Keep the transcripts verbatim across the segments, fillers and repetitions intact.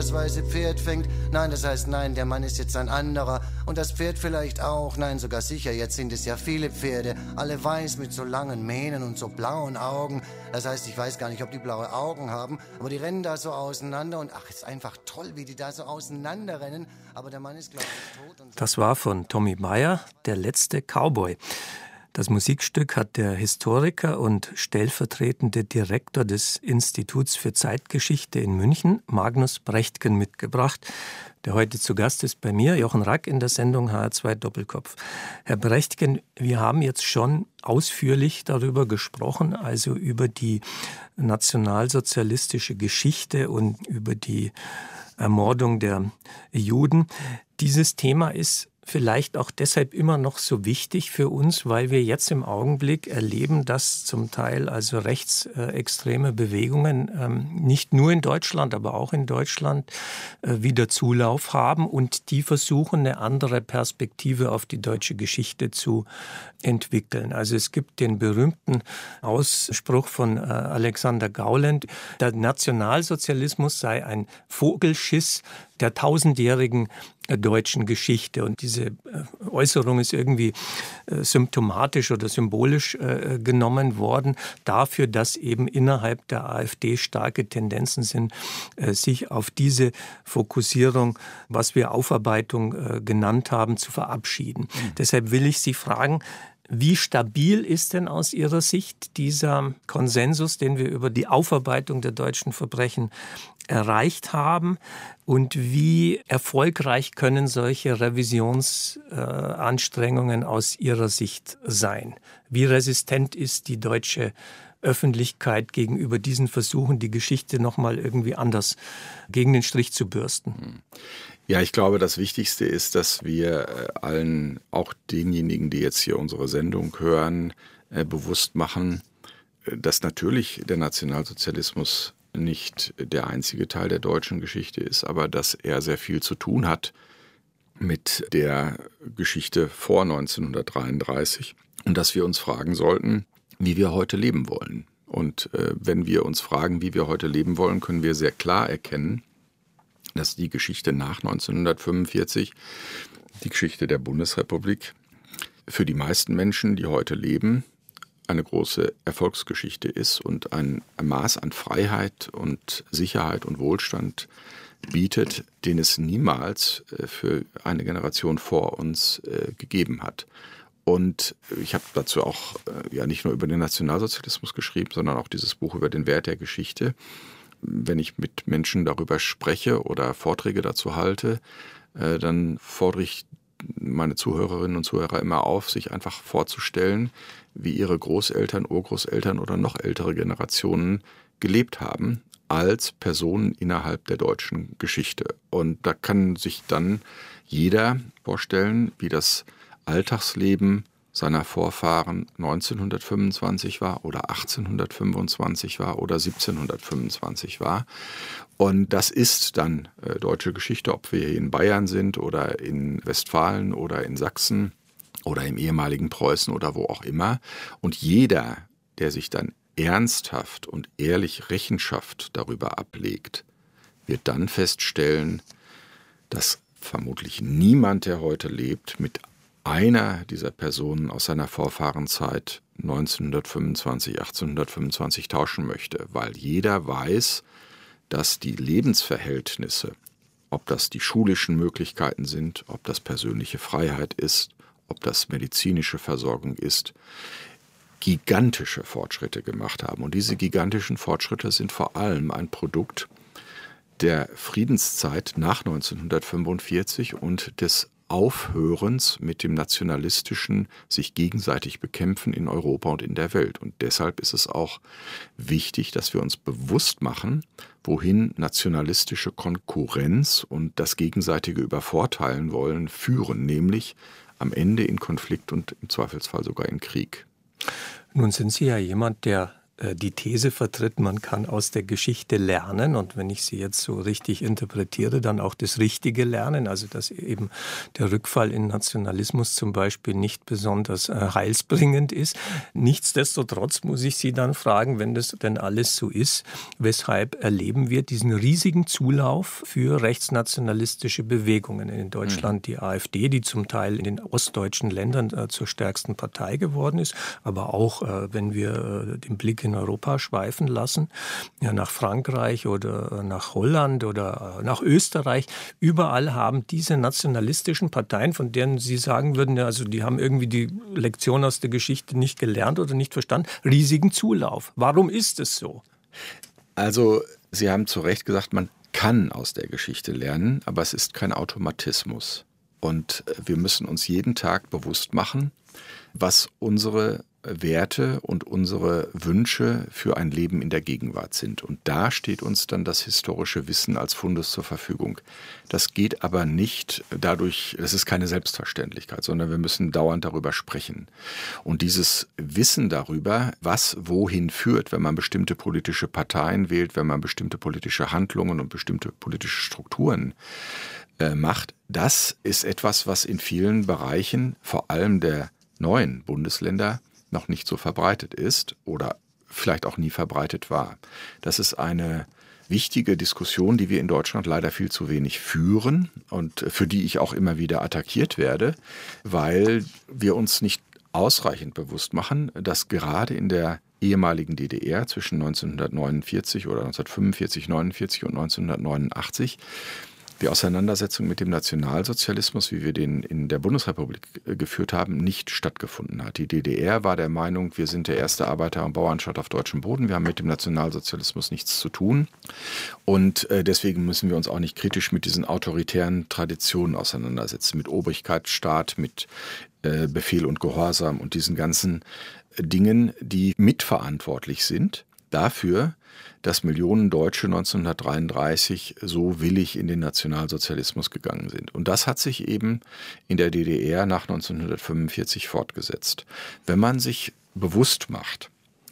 Das weiße Pferd fängt, nein, das heißt nein, der Mann ist jetzt ein anderer. Und das Pferd vielleicht auch, nein, sogar sicher, jetzt sind es ja viele Pferde. Alle weiß mit so langen Mähnen und so blauen Augen. Das heißt, ich weiß gar nicht, ob die blaue Augen haben, aber die rennen da so auseinander. Und ach, ist einfach toll, wie die da so auseinanderrennen. Aber der Mann ist, glaube ich, tot. Und so. Das war von Tommy Meyer, Der letzte Cowboy. Das Musikstück hat der Historiker und stellvertretende Direktor des Instituts für Zeitgeschichte in München, Magnus Brechtken, mitgebracht, der heute zu Gast ist bei mir, Jochen Rack, in der Sendung H R zwei Doppelkopf. Herr Brechtken, wir haben jetzt schon ausführlich darüber gesprochen, also über die nationalsozialistische Geschichte und über die Ermordung der Juden. Dieses Thema ist vielleicht auch deshalb immer noch so wichtig für uns, weil wir jetzt im Augenblick erleben, dass zum Teil also rechtsextreme Bewegungen ähm, nicht nur in Deutschland, aber auch in Deutschland äh, wieder Zulauf haben und die versuchen, eine andere Perspektive auf die deutsche Geschichte zu entwickeln. Also es gibt den berühmten Ausspruch von äh, Alexander Gauland, der Nationalsozialismus sei ein Vogelschiss der tausendjährigen deutschen Geschichte. Und diese Äußerung ist irgendwie äh, symptomatisch oder symbolisch äh, genommen worden dafür, dass eben innerhalb der AfD starke Tendenzen sind, äh, sich auf diese Fokussierung, was wir Aufarbeitung äh, genannt haben, zu verabschieden. Mhm. Deshalb will ich Sie fragen, wie stabil ist denn aus Ihrer Sicht dieser Konsensus, den wir über die Aufarbeitung der deutschen Verbrechen erreicht haben? Und wie erfolgreich können solche Revisionsanstrengungen äh, aus Ihrer Sicht sein? Wie resistent ist die deutsche Öffentlichkeit gegenüber diesen Versuchen, die Geschichte nochmal irgendwie anders gegen den Strich zu bürsten? Ja, ich glaube, das Wichtigste ist, dass wir allen, auch denjenigen, die jetzt hier unsere Sendung hören, bewusst machen, dass natürlich der Nationalsozialismus nicht der einzige Teil der deutschen Geschichte ist, aber dass er sehr viel zu tun hat mit der Geschichte vor neunzehnhundertdreiunddreißig und dass wir uns fragen sollten, wie wir heute leben wollen. Und äh, wenn wir uns fragen, wie wir heute leben wollen, können wir sehr klar erkennen, dass die Geschichte nach neunzehnhundertfünfundvierzig, die Geschichte der Bundesrepublik, für die meisten Menschen, die heute leben, eine große Erfolgsgeschichte ist und ein Maß an Freiheit und Sicherheit und Wohlstand bietet, den es niemals für eine Generation vor uns gegeben hat. Und ich habe dazu auch ja nicht nur über den Nationalsozialismus geschrieben, sondern auch dieses Buch über den Wert der Geschichte. Wenn ich mit Menschen darüber spreche oder Vorträge dazu halte, dann fordere ich meine Zuhörerinnen und Zuhörer immer auf, sich einfach vorzustellen, wie ihre Großeltern, Urgroßeltern oder noch ältere Generationen gelebt haben als Personen innerhalb der deutschen Geschichte. Und da kann sich dann jeder vorstellen, wie das Alltagsleben seiner Vorfahren neunzehnhundertfünfundzwanzig war oder achtzehnhundertfünfundzwanzig war oder siebzehnhundertfünfundzwanzig war. Und das ist dann äh, deutsche Geschichte, ob wir hier in Bayern sind oder in Westfalen oder in Sachsen oder im ehemaligen Preußen oder wo auch immer. Und jeder, der sich dann ernsthaft und ehrlich Rechenschaft darüber ablegt, wird dann feststellen, dass vermutlich niemand, der heute lebt, mit einer dieser Personen aus seiner Vorfahrenzeit neunzehnhundertfünfundzwanzig, achtzehnhundertfünfundzwanzig tauschen möchte, weil jeder weiß, dass die Lebensverhältnisse, ob das die schulischen Möglichkeiten sind, ob das persönliche Freiheit ist, ob das medizinische Versorgung ist, gigantische Fortschritte gemacht haben. Und diese gigantischen Fortschritte sind vor allem ein Produkt der Friedenszeit nach neunzehnhundertfünfundvierzig und des Aufhörens mit dem nationalistischen sich gegenseitig bekämpfen in Europa und in der Welt. Und deshalb ist es auch wichtig, dass wir uns bewusst machen, wohin nationalistische Konkurrenz und das gegenseitige Übervorteilen wollen führen, nämlich am Ende in Konflikt und im Zweifelsfall sogar in Krieg. Nun sind Sie ja jemand, der äh, die These vertritt, man kann aus der Geschichte lernen und wenn ich sie jetzt so richtig interpretiere, dann auch das Richtige lernen, also dass eben der Rückfall in Nationalismus zum Beispiel nicht besonders äh, heilsbringend ist. Nichtsdestotrotz muss ich Sie dann fragen, wenn das denn alles so ist, weshalb erleben wir diesen riesigen Zulauf für rechtsnationalistische Bewegungen in Deutschland, die AfD, die zum Teil in den ostdeutschen Ländern äh, zur stärksten Partei geworden ist, aber auch, äh, wenn wir äh, den Blick in Europa schweifen lassen, ja, nach Frankreich oder äh, nach Holland oder äh, nach Österreich, überall haben diese nationalistischen Parteien, von denen Sie sagen würden, ja, also die haben irgendwie die Lektion aus der Geschichte nicht gelernt oder nicht verstanden, riesigen Zulauf. Warum ist es so? Also, Sie haben zu Recht gesagt, man kann aus der Geschichte lernen, aber es ist kein Automatismus. Und wir müssen uns jeden Tag bewusst machen, was unsere Werte und unsere Wünsche für ein Leben in der Gegenwart sind. Und da steht uns dann das historische Wissen als Fundus zur Verfügung. Das geht aber nicht dadurch, das ist keine Selbstverständlichkeit, sondern wir müssen dauernd darüber sprechen. Und dieses Wissen darüber, was wohin führt, wenn man bestimmte politische Parteien wählt, wenn man bestimmte politische Handlungen und bestimmte politische Strukturen äh, macht, das ist etwas, was in vielen Bereichen, vor allem der neuen Bundesländer, noch nicht so verbreitet ist oder vielleicht auch nie verbreitet war. Das ist eine wichtige Diskussion, die wir in Deutschland leider viel zu wenig führen und für die ich auch immer wieder attackiert werde, weil wir uns nicht ausreichend bewusst machen, dass gerade in der ehemaligen D D R zwischen neunzehnhundertneunundvierzig oder neunzehnhundertfünfundvierzig, neunundvierzig und neunzehnhundertneunundachtzig die Auseinandersetzung mit dem Nationalsozialismus, wie wir den in der Bundesrepublik geführt haben, nicht stattgefunden hat. Die D D R war der Meinung, wir sind der erste Arbeiter- und Bauernstaat auf deutschem Boden, wir haben mit dem Nationalsozialismus nichts zu tun und deswegen müssen wir uns auch nicht kritisch mit diesen autoritären Traditionen auseinandersetzen, mit Obrigkeitsstaat, mit Befehl und Gehorsam und diesen ganzen Dingen, die mitverantwortlich sind dafür, dass Millionen Deutsche neunzehnhundertdreiunddreißig so willig in den Nationalsozialismus gegangen sind. Und das hat sich eben in der D D R nach neunzehnhundertfünfundvierzig fortgesetzt. Wenn man sich bewusst macht,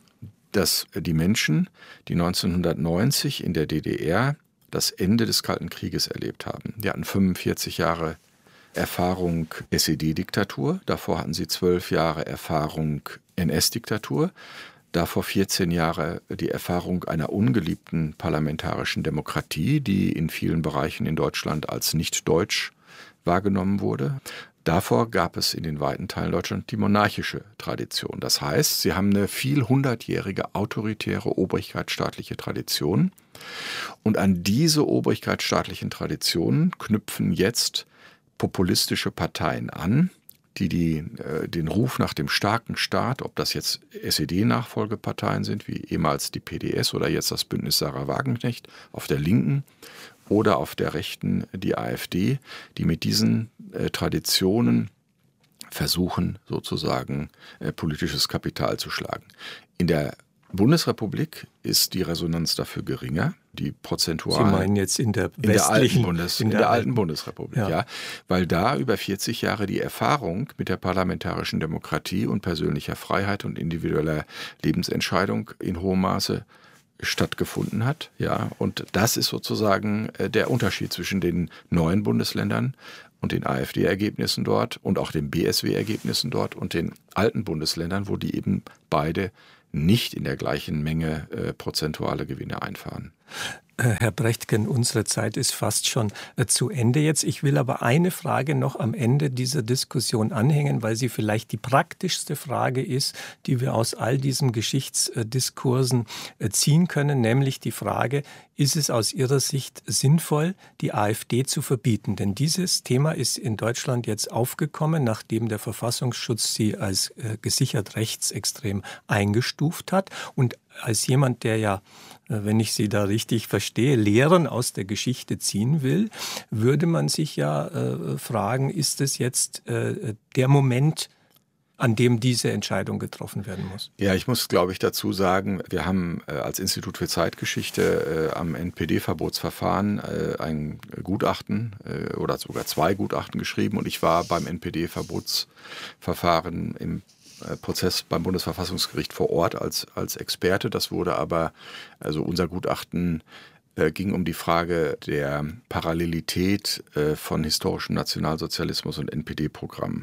dass die Menschen, die neunzehnhundertneunzig in der D D R das Ende des Kalten Krieges erlebt haben, die hatten fünfundvierzig Jahre Erfahrung S E D-Diktatur, davor hatten sie zwölf Jahre Erfahrung N S-Diktatur, davor vierzehn Jahre die Erfahrung einer ungeliebten parlamentarischen Demokratie, die in vielen Bereichen in Deutschland als nicht deutsch wahrgenommen wurde. Davor gab es in den weiten Teilen Deutschlands die monarchische Tradition. Das heißt, sie haben eine viel hundertjährige autoritäre obrigkeitsstaatliche Tradition. Und an diese obrigkeitsstaatlichen Traditionen knüpfen jetzt populistische Parteien an, die, die äh, den Ruf nach dem starken Staat, ob das jetzt S E D-Nachfolgeparteien sind, wie ehemals die P D S oder jetzt das Bündnis Sarah Wagenknecht auf der Linken oder auf der Rechten die AfD, die mit diesen äh, Traditionen versuchen, sozusagen äh, politisches Kapital zu schlagen. In der Bundesrepublik ist die Resonanz dafür geringer, die prozentual. Sie meinen jetzt in der in der alten, Bundes, in in der der alten Bundesrepublik, ja. ja, weil da über vierzig Jahre die Erfahrung mit der parlamentarischen Demokratie und persönlicher Freiheit und individueller Lebensentscheidung in hohem Maße stattgefunden hat, ja, und das ist sozusagen der Unterschied zwischen den neuen Bundesländern und den AfD-Ergebnissen dort und auch den B S W-Ergebnissen dort und den alten Bundesländern, wo die eben beide nicht in der gleichen Menge äh, prozentuale Gewinne einfahren. Herr Brechtgen, unsere Zeit ist fast schon äh, zu Ende jetzt. Ich will aber eine Frage noch am Ende dieser Diskussion anhängen, weil sie vielleicht die praktischste Frage ist, die wir aus all diesen Geschichtsdiskursen äh, ziehen können, nämlich die Frage, ist es aus Ihrer Sicht sinnvoll, die AfD zu verbieten? Denn dieses Thema ist in Deutschland jetzt aufgekommen, nachdem der Verfassungsschutz sie als äh, gesichert rechtsextrem eingestuft hat. Und als jemand, der ja, wenn ich Sie da richtig verstehe, Lehren aus der Geschichte ziehen will, würde man sich ja äh, fragen, ist es jetzt äh, der Moment, an dem diese Entscheidung getroffen werden muss? Ja, ich muss, glaube ich, dazu sagen, wir haben äh, als Institut für Zeitgeschichte äh, am N P D-Verbotsverfahren äh, ein Gutachten äh, oder sogar zwei Gutachten geschrieben und ich war beim N P D-Verbotsverfahren im Prozess beim Bundesverfassungsgericht vor Ort als, als Experte. Das wurde aber, also unser Gutachten äh, ging um die Frage der Parallelität äh, von historischem Nationalsozialismus und N P D-Programmen.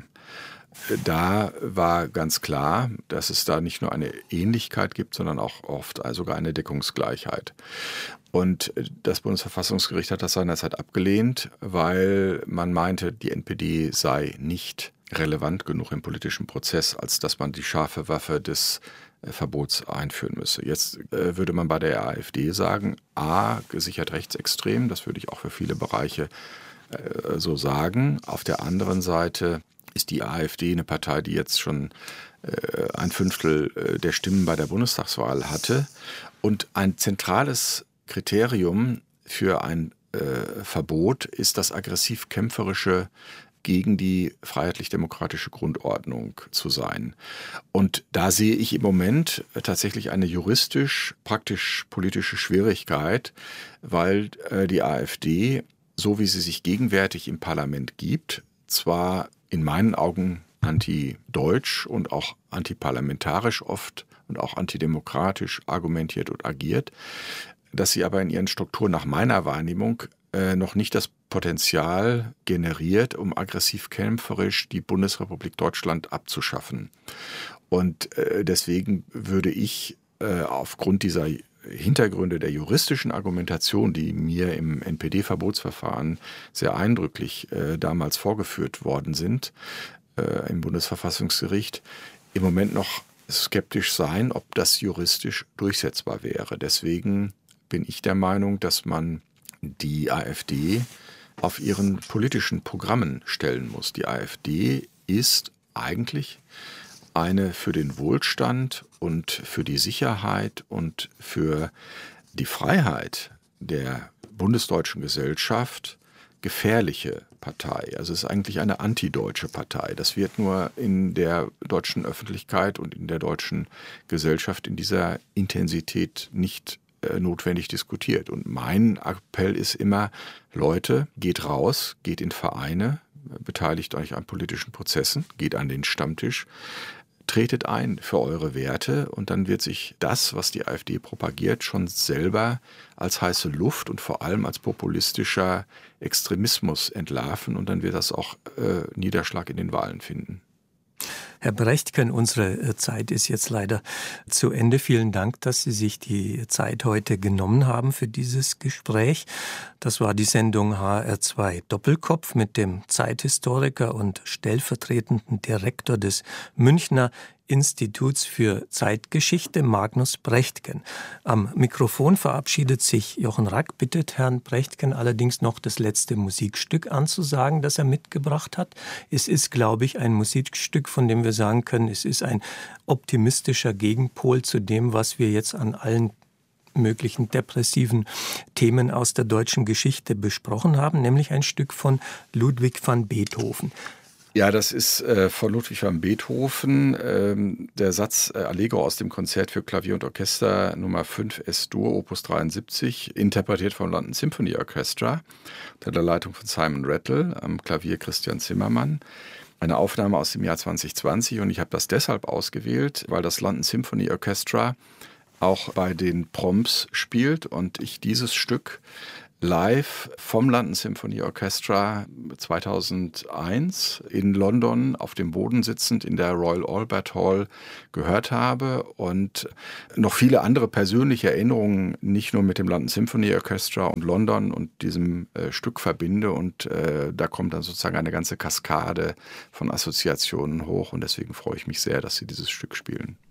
Da war ganz klar, dass es da nicht nur eine Ähnlichkeit gibt, sondern auch oft sogar eine Deckungsgleichheit. Und das Bundesverfassungsgericht hat das seinerzeit abgelehnt, weil man meinte, die N P D sei nicht relevant genug im politischen Prozess, als dass man die scharfe Waffe des Verbots einführen müsse. Jetzt äh, würde man bei der AfD sagen, a, gesichert rechtsextrem, das würde ich auch für viele Bereiche äh, so sagen. Auf der anderen Seite ist die AfD eine Partei, die jetzt schon äh, ein Fünftel äh, der Stimmen bei der Bundestagswahl hatte. Und ein zentrales Kriterium für ein äh, Verbot ist das aggressiv-kämpferische gegen die freiheitlich-demokratische Grundordnung zu sein. Und da sehe ich im Moment tatsächlich eine juristisch-praktisch-politische Schwierigkeit, weil äh, die AfD, so wie sie sich gegenwärtig im Parlament gibt, zwar in meinen Augen anti-deutsch und auch antiparlamentarisch oft und auch antidemokratisch argumentiert und agiert, dass sie aber in ihren Strukturen nach meiner Wahrnehmung äh, noch nicht das Potenzial generiert, um aggressiv-kämpferisch die Bundesrepublik Deutschland abzuschaffen. Und äh, deswegen würde ich äh, aufgrund dieser Hintergründe der juristischen Argumentation, die mir im N P D-Verbotsverfahren sehr eindrücklich äh, damals vorgeführt worden sind, äh, im Bundesverfassungsgericht, im Moment noch skeptisch sein, ob das juristisch durchsetzbar wäre. Deswegen bin ich der Meinung, dass man die AfD auf ihren politischen Programmen stellen muss. Die AfD ist eigentlich eine für den Wohlstand und für die Sicherheit und für die Freiheit der bundesdeutschen Gesellschaft gefährliche Partei. Also es ist eigentlich eine antideutsche Partei. Das wird nur in der deutschen Öffentlichkeit und in der deutschen Gesellschaft in dieser Intensität nicht äh, notwendig diskutiert. Und mein Appell ist immer, Leute, geht raus, geht in Vereine, beteiligt euch an politischen Prozessen, geht an den Stammtisch, tretet ein für eure Werte und dann wird sich das, was die AfD propagiert, schon selber als heiße Luft und vor allem als populistischer Extremismus entlarven und dann wird das auch äh, Niederschlag in den Wahlen finden. Herr Brechtken, unsere Zeit ist jetzt leider zu Ende. Vielen Dank, dass Sie sich die Zeit heute genommen haben für dieses Gespräch. Das war die Sendung H R zwei Doppelkopf mit dem Zeithistoriker und stellvertretenden Direktor des Münchner Instituts für Zeitgeschichte, Magnus Brechtken. Am Mikrofon verabschiedet sich Jochen Rack, bittet Herrn Brechtken allerdings noch das letzte Musikstück anzusagen, das er mitgebracht hat. Es ist, glaube ich, ein Musikstück, von dem wir sagen können, es ist ein optimistischer Gegenpol zu dem, was wir jetzt an allen möglichen depressiven Themen aus der deutschen Geschichte besprochen haben, nämlich ein Stück von Ludwig van Beethoven. Ja, das ist äh, von Ludwig van Beethoven, ähm, der Satz äh, Allegro aus dem Konzert für Klavier und Orchester Nummer fünf S-Dur, Opus dreiundsiebzig, interpretiert vom London Symphony Orchestra unter der Leitung von Simon Rattle, am Klavier Christian Zimmermann. Eine Aufnahme aus dem Jahr zwanzig zwanzig und ich habe das deshalb ausgewählt, weil das London Symphony Orchestra auch bei den Proms spielt und ich dieses Stück live vom London Symphony Orchestra zweitausendeins in London auf dem Boden sitzend in der Royal Albert Hall gehört habe und noch viele andere persönliche Erinnerungen nicht nur mit dem London Symphony Orchestra und London und diesem äh, Stück verbinde und äh, da kommt dann sozusagen eine ganze Kaskade von Assoziationen hoch und deswegen freue ich mich sehr, dass Sie dieses Stück spielen.